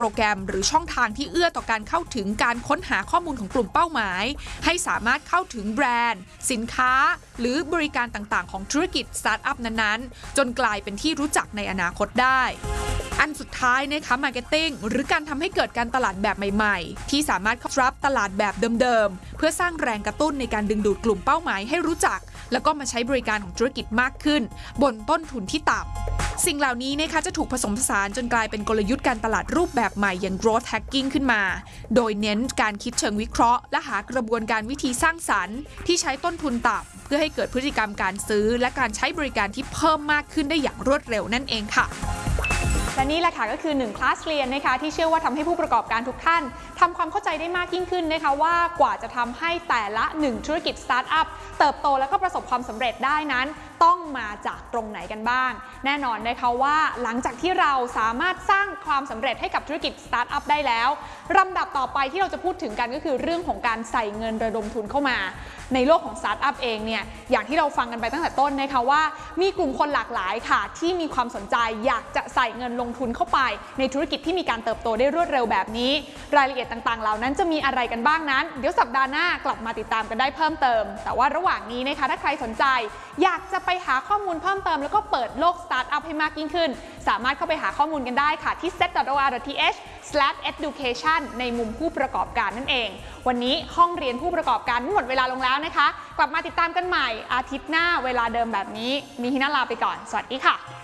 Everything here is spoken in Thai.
โปรแกรมหรือช่องทางที่เอื้อต่อการเข้าถึงการค้นหาข้อมูลของกลุ่มเป้าหมายให้สามารถเข้าถึงแบรนด์สินค้าหรือบริการต่างๆของธุรกิจสตาร์ทอัพนั้นๆจนกลายเป็นที่รู้จักในอนาคตได้อันสุดท้ายนะคะมาร์เก็ตติ้งหรือการทำให้เกิดการตลาดแบบใหม่ๆที่สามารถรับตลาดแบบเดิมๆเพื่อสร้างแรงกระตุ้นในการดึงดูดกลุ่มเป้าหมายให้รู้จักแล้วก็มาใช้บริการของธุรกิจมากขึ้นบนต้นทุนที่ต่ำสิ่งเหล่านี้นะคะจะถูกผสมผสานจนกลายเป็นกลยุทธ์การตลาดรูปแบบใหม่อย่าง growth hacking ขึ้นมาโดยเน้นการคิดเชิงวิเคราะห์และหากระบวนการวิธีสร้างสรรค์ที่ใช้ต้นทุนต่ำเพื่อให้เกิดพฤติกรรมการซื้อและการใช้บริการที่เพิ่มมากขึ้นได้อย่างรวดเร็วนั่นเองค่ะและนี่แหละค่ะก็คือ1คลาสเรียนนะคะที่เชื่อว่าทำให้ผู้ประกอบการทุกท่านทำความเข้าใจได้มากยิ่งขึ้นนะคะว่ากว่าจะทำให้แต่ละ1ธุรกิจสตาร์ทอัพเติบโตและก็ประสบความสำเร็จได้นั้นต้องมาจากตรงไหนกันบ้างแน่นอนนะคะว่าหลังจากที่เราสามารถสร้างความสำเร็จให้กับธุรกิจสตาร์ทอัพได้แล้วลำดับต่อไปที่เราจะพูดถึงกันก็คือเรื่องของการใส่เงินระดมทุนเข้ามาในโลกของสตาร์ทอัพเองเนี่ยอย่างที่เราฟังกันไปตั้งแต่ต้นนะคะว่ามีกลุ่มคนหลากหลายค่ะที่มีความสนใจอยากจะใส่เงินลงทุนเข้าไปในธุรกิจที่มีการเติบโตได้รวดเร็วแบบนี้รายละเอียดต่างๆเหล่านั้นจะมีอะไรกันบ้างนั้นเดี๋ยวสัปดาห์หน้ากลับมาติดตามกันได้เพิ่มเติมแต่ว่าระหว่างนี้นะคะถ้าใครสนใจอยากจะไปหาข้อมูลเพิ่มเติมแล้วก็เปิดโลกสตาร์ทอัพให้มากยิ่งขึ้นสามารถเข้าไปหาข้อมูลกันได้ค่ะที่ set.or.th/education ในมุมผู้ประกอบการนั่นเองวันนี้ห้องเรียนผู้ประกอบการหมดเวลาลงแล้วนะคะกลับมาติดตามกันใหม่อาทิตย์หน้าเวลาเดิมแบบนี้มีฮินาลาไปก่อนสวัสดีค่ะ